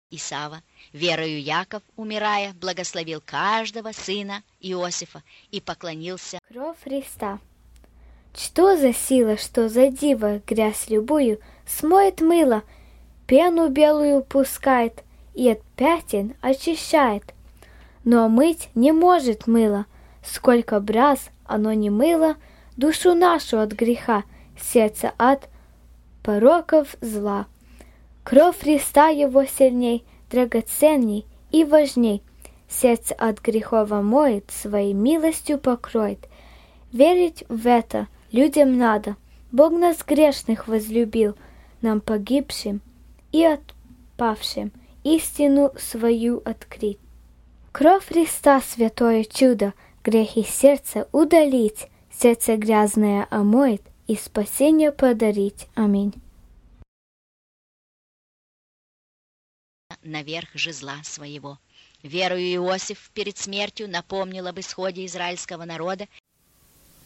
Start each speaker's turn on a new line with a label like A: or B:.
A: Исава. Верою Яков, умирая, благословил каждого сына Иосифа и поклонился.
B: Кровь Христа. Что за сила, что за диво, грязь любую смоет мыло, пену белую пускает и от пятен очищает. Но мыть не может мыло, сколько б раз оно не мыло душу нашу от греха, сердце от пороков зла. Кровь Христа его сильней, драгоценней и важней. Сердце от грехов омоет, своей милостью покроет. Верить в это людям надо. Бог нас грешных возлюбил, нам погибшим и отпавшим истину свою открыть. Кровь Христа святое чудо, грехи сердца удалить, сердце грязное омоет и спасение подарить. Аминь.
A: Наверх жезла своего. Верою Иосиф перед смертью напомнил об исходе израильского народа